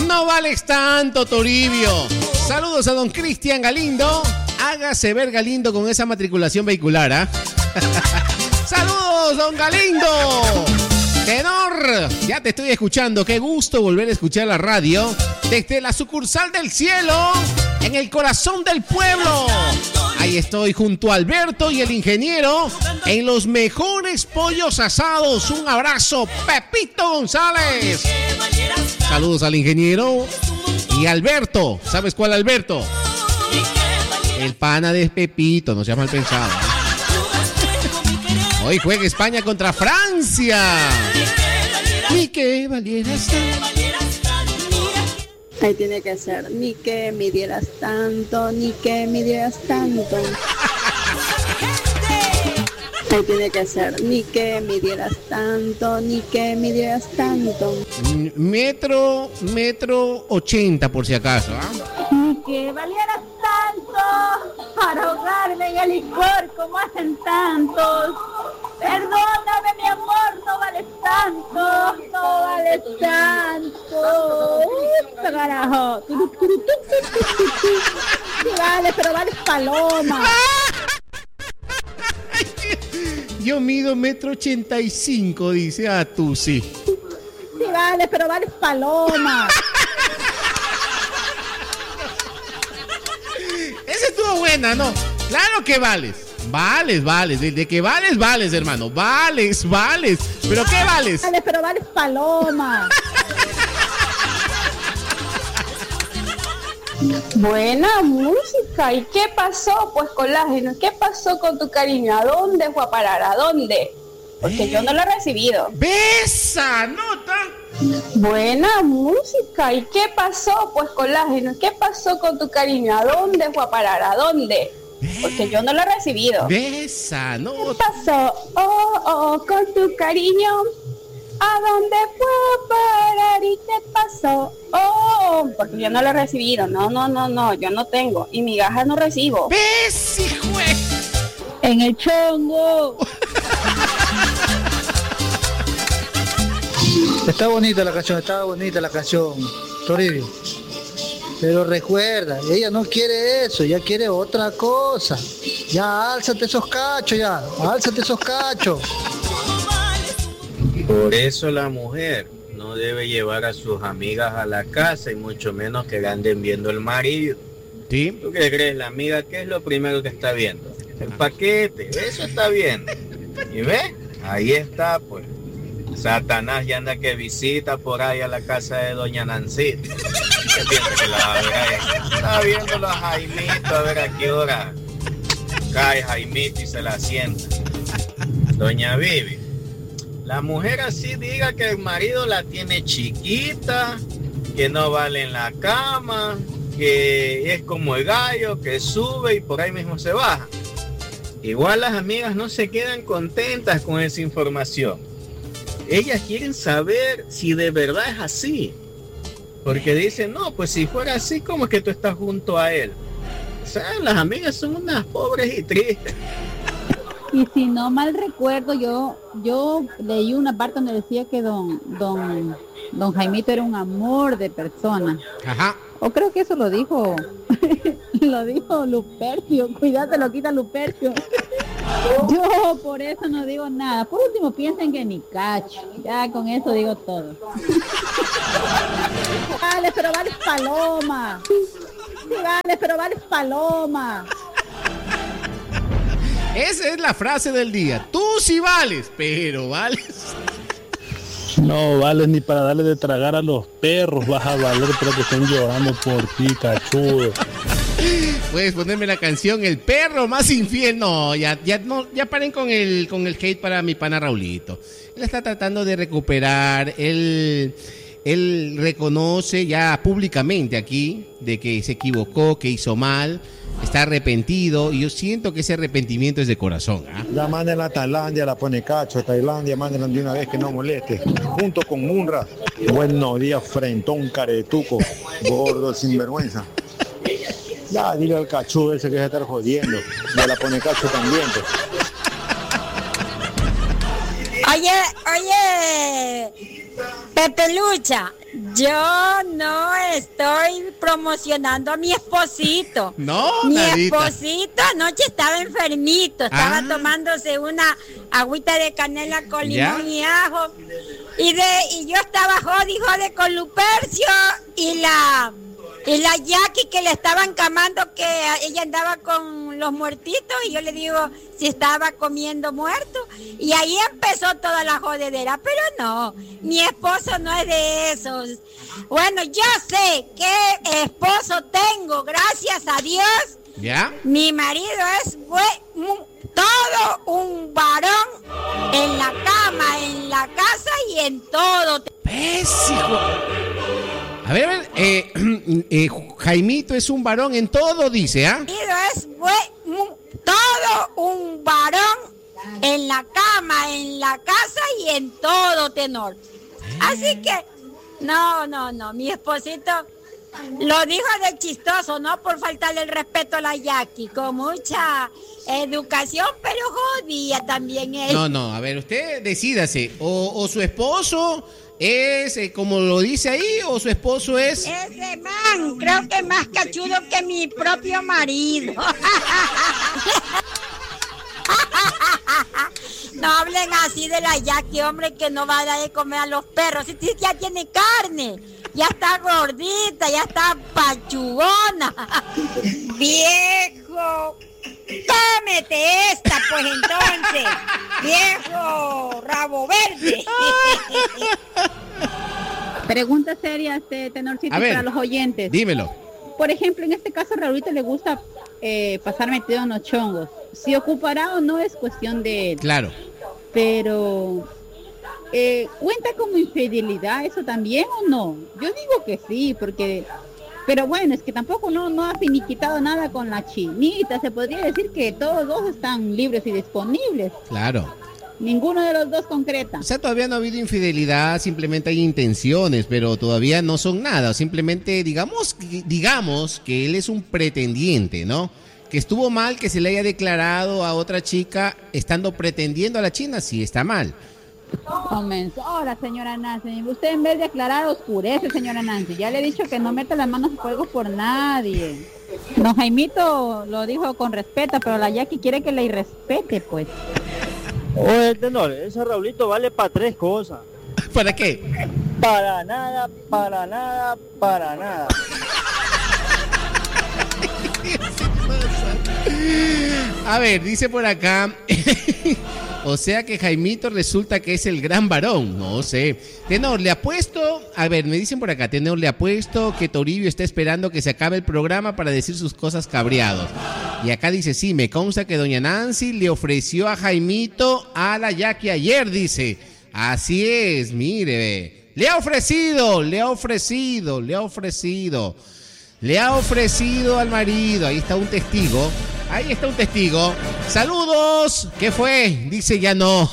no vales tanto, Toribio. Saludos a don Cristian Galindo. Hágase ver Galindo con esa matriculación vehicular, ¿ah? Saludos, don Galindo. Tenor, ya te estoy escuchando. Qué gusto volver a escuchar la radio desde la sucursal del cielo, en el corazón del pueblo. Ahí estoy junto a Alberto y el ingeniero en los mejores pollos asados. Un abrazo, Pepito González. Saludos al ingeniero y Alberto. ¿Sabes cuál Alberto? El pana de Pepito, no seas mal pensado. Hoy juega España contra Francia. Ni que valieras tanto. Ahí tiene que ser, ni que midieras tanto, ni que midieras tanto. Ahí tiene que ser, ni que midieras tanto, ni que midieras tanto. Metro 80 por si acaso, ¿ah? Ni que valieras tanto para ahogarme en el licor como hacen tantos. Perdóname, mi amor, no vales tanto, no vales tanto. Carajo. Sí vale, pero vales paloma. Yo mido 1,85 m, dice. Ah, tú sí. Sí vale, pero vales paloma. Esa estuvo buena, ¿no? Claro que vales. Vales. De que vales, hermano. Vales. ¿Pero qué vales? Vale, pero vales paloma. Buena música. ¿Y qué pasó, pues, Colágeno? ¿Qué pasó con tu cariño? ¿A dónde fue a parar? ¿A dónde? Porque yo no lo he recibido. ¡Besa! ¡Nota! Buena música. ¿Y qué pasó, pues, Colágeno? ¿Qué pasó con tu cariño? ¿A dónde fue a parar? ¿A dónde? Porque yo no lo he recibido. ¡Besa! ¡No! ¿Qué pasó? Con tu cariño. ¿A dónde fue a parar y qué pasó? Porque yo no lo he recibido. No, yo no tengo. Y migajas no recibo. ¡Ves, hijo! En el chongo. Está bonita la canción, Toribio. Pero recuerda, ella no quiere eso, ella quiere otra cosa. Ya, álzate esos cachos. Por eso la mujer no debe llevar a sus amigas a la casa y mucho menos que la anden viendo el marido. ¿Sí? ¿Tú qué crees? La amiga, ¿qué es lo primero que está viendo? El paquete, eso está viendo. ¿Y ves? Ahí está, pues. Satanás ya anda que visita por ahí a la casa de doña Nancy. ¿Qué piensa que la va a ver ahí? Está viéndolo a Jaimito a ver a qué hora cae Jaimito y se la sienta. Doña Vivi, la mujer así diga que el marido la tiene chiquita, que no vale en la cama, que es como el gallo, que sube y por ahí mismo se baja. Igual las amigas no se quedan contentas con esa información. Ellas quieren saber si de verdad es así. Porque dicen, no, pues si fuera así, ¿cómo es que tú estás junto a él? O sea, las amigas son unas pobres y tristes. Y si no mal recuerdo, yo leí una parte donde decía que don Jaimito era un amor de persona. Ajá. O creo que eso lo dijo Lupercio. Cuidado, lo quita Lupercio. Yo por eso no digo nada. Por último, piensen que ni cacho. Ya con eso digo todo. Vale, pero vales paloma. Sí, vale, pero vales paloma. Esa es la frase del día. Tú sí vales, pero vales. No vales ni para darle de tragar a los perros. Vas a valer, pero que estén llorando por ti, cachudo. Puedes ponerme la canción El perro más infiel. No, ya paren con el hate para mi pana Raulito. Él está tratando de recuperar. Él reconoce ya públicamente aquí de que se equivocó, que hizo mal. Está arrepentido y yo siento que ese arrepentimiento es de corazón. Ya manden a Tailandia, la pone cacho, Tailandia, mándenla de una vez que no moleste. Junto con Munra. Buenos días, frentón, caretuco, gordo, sinvergüenza. Ya, dile al cachudo ese que se está jodiendo. Ya la pone cacho también, pues. Oye, Pepe Lucha, Yo no estoy promocionando a mi esposito. No, mi Narita. esposito anoche estaba enfermito, estaba tomándose una agüita de canela con limón y ajo. Y yo estaba jode con Lupercio y la Jackie, que le estaban camando, que ella andaba con los muertitos, y yo le digo si estaba comiendo muerto, y ahí empezó toda la jodedera. Pero no, mi esposo no es de esos. Bueno, yo sé qué esposo tengo, gracias a Dios. ¿Ya? Mi marido es todo un varón, en la cama, en la casa y en todo. Pésimo. A ver, Jaimito es un varón en todo, dice, ¿ah? Mi marido es todo un varón, en la cama, en la casa y en todo tenor. Así que, no, mi esposito lo dijo de chistoso, no por faltarle el respeto a la Jackie, con mucha educación, pero jodía también él. No, a ver, usted decídase, o su esposo es como lo dice ahí, o su esposo es... Ese man, creo que es más cachudo que mi propio marido. No hablen así de la Jackie, hombre, que no va a dar de comer a los perros. Si ya tiene carne, ya está gordita, ya está pachugona. Viejo, tómete esta, pues entonces, viejo rabo verde. Pregunta seria, Tenorcito, para los oyentes. Dímelo. Por ejemplo, en este caso, a Raulito le gusta pasar metido en los chongos. Si ocupará o no es cuestión de él. Claro. Pero, ¿cuenta como infidelidad eso también o no? Yo digo que sí, porque... Pero bueno, es que tampoco no ha finiquitado nada con la chinita. Se podría decir que todos dos están libres y disponibles. Claro. Ninguno de los dos concreta. O sea, todavía no ha habido infidelidad, simplemente hay intenciones, pero todavía no son nada. Simplemente digamos que él es un pretendiente, ¿no? Que estuvo mal que se le haya declarado a otra chica estando pretendiendo a la china, sí está mal. Comenzó ahora, señora Nancy. Usted en vez de aclarar oscurece, señora Nancy. Ya le he dicho que no meta las manos en fuego por nadie. Don Jaimito lo dijo con respeto, pero la Jackie quiere que le irrespete, pues. Oye, Tenor, ese Raulito vale para 3 cosas. ¿Para qué? Para nada, para nada, para nada. A ver, dice por acá, o sea que Jaimito resulta que es el gran varón, no sé. Tenor, le apuesto, a ver, me dicen por acá, Tenor, le apuesto que Toribio está esperando que se acabe el programa para decir sus cosas cabreados. Y acá dice, sí, me consta que doña Nancy le ofreció a Jaimito a la Jackie ayer, dice. Así es, mire, ve. Le ha ofrecido al marido, ahí está un testigo. Saludos, ¿qué fue? Dice ya no.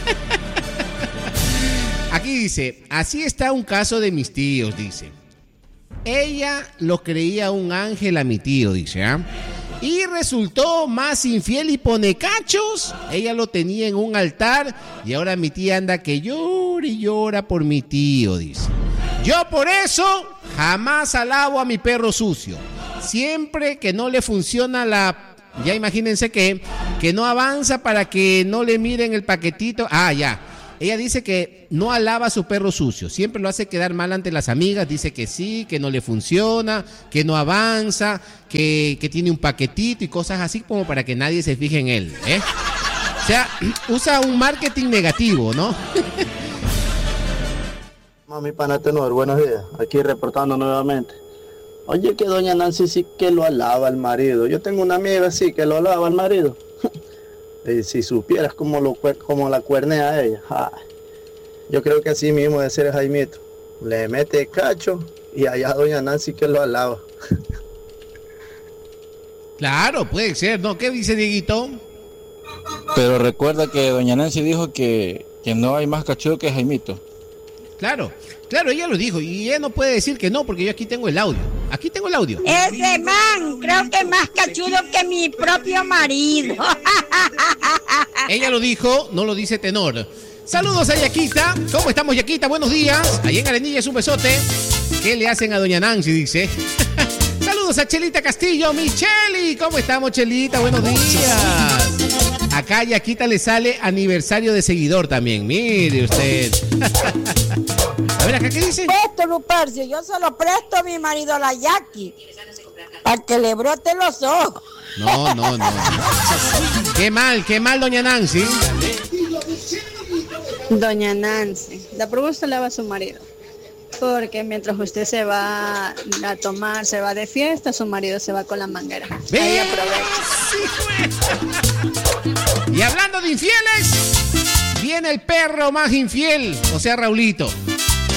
Aquí dice, así está un caso de mis tíos, dice. Ella lo creía un ángel a mi tío, dice, ¿ah? Y resultó más infiel y pone cachos. Ella lo tenía en un altar y ahora mi tía anda que llora y llora por mi tío, dice. Yo por eso jamás alabo a mi perro sucio. Siempre que no le funciona ya imagínense que no avanza para que no le miren el paquetito. Ya. Ella dice que no alaba a su perro sucio, siempre lo hace quedar mal ante las amigas, dice que sí, que no le funciona, que no avanza, que tiene un paquetito y cosas así como para que nadie se fije en él, ¿eh? O sea, usa un marketing negativo, ¿no? Mami, pana Tenor, buenos días, aquí reportando nuevamente. Oye, que doña Nancy sí que lo alaba al marido. Yo tengo una amiga así que lo alaba al marido. Si supieras cómo la cuernea a ella. Yo creo que así mismo de ser Jaimito. Le mete cacho y allá doña Nancy que lo alaba. Claro, puede ser, ¿no? ¿Qué dice Dieguito? Pero recuerda que doña Nancy dijo que no hay más cachudo que Jaimito. Claro, ella lo dijo y ella no puede decir que no porque yo aquí tengo el audio. Ese man, creo que es más cachudo que mi propio marido. Ella lo dijo, no lo dice Tenor. Saludos a Yaquita. ¿Cómo estamos, Yaquita? Buenos días. Ahí en Arenilla es un besote. ¿Qué le hacen a doña Nancy? Dice. Saludos a Chelita Castillo. Mi Cheli. ¿Cómo estamos, Chelita? Buenos días. Acá a Yaquita le sale aniversario de seguidor también. Mire usted. A ver, ¿acá qué dice? Presto, Lupercio. Yo se lo presto a mi marido, a la Jackie. Para que le brote los ojos. No. Qué mal, doña Nancy. Doña Nancy, la pregunta le va a su marido. Porque mientras usted se va a tomar, se va de fiesta, su marido se va con la manguera. Ahí aprovecha. Y hablando de infieles, viene el perro más infiel, o sea, Raulito.